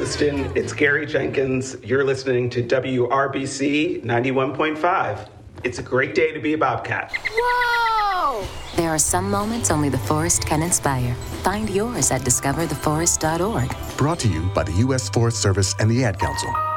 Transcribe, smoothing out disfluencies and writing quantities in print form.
Lewiston. It's Gary Jenkins. You're listening to WRBC 91.5. It's a great day to be a Bobcat. Whoa! There are some moments only the forest can inspire. Find yours at discovertheforest.org. Brought to you by the U.S. Forest Service and the Ad Council.